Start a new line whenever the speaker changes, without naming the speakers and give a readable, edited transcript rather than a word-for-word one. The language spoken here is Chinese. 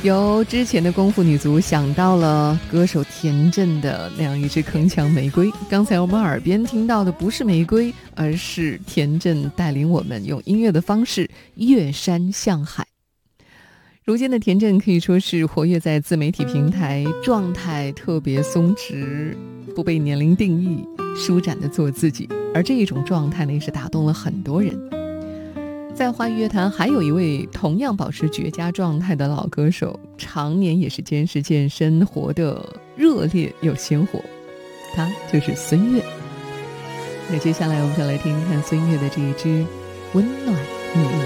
由之前的功夫女足想到了歌手田震的那样一支铿锵玫瑰。刚才我们耳边听到的不是玫瑰，而是田震带领我们用音乐的方式越山向海。如今的田震可以说是活跃在自媒体平台，状态特别松弛，不被年龄定义，舒展的做自己，而这一种状态呢，也是打动了很多人。在华语乐坛还有一位同样保持绝佳状态的老歌手，常年也是坚持健身，活得热烈又鲜活，他就是孙悦。那接下来我们就来听听看孙悦的这一支温暖你。